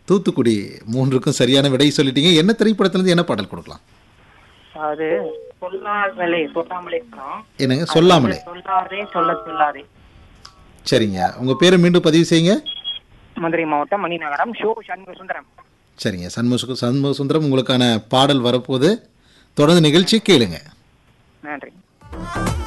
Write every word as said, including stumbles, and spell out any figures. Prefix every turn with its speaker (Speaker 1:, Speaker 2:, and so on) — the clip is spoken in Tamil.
Speaker 1: தூத்துக்குடி மூன்றுக்கும் சரியான விடை சொல்லிட்டீங்க. என்ன திரைப்படத்துலேருந்து என்ன பாடல் கொடுக்கலாம்?
Speaker 2: அது சொல்லாமலே சொல்லாமலே படம்.
Speaker 1: என்னங்க
Speaker 2: அது வந்து
Speaker 1: சொல்லாமலே?
Speaker 2: சொல்லாதே சொல்ல சொல்லாதே.
Speaker 1: சரிங்க. உங்கள் பேரை மீண்டும் பதிவு செய்யுங்க.
Speaker 2: மதுரை மாவட்டம் மணிநகரம் ஷோ சண்முக சுந்தரம்.
Speaker 1: சரிங்க. சண்முக சண்முக சுந்தரம் உங்களுக்கான பாடல் வரப்போது தொடர்ந்து நிகழ்ச்சி கேளுங்க.
Speaker 2: நன்றி.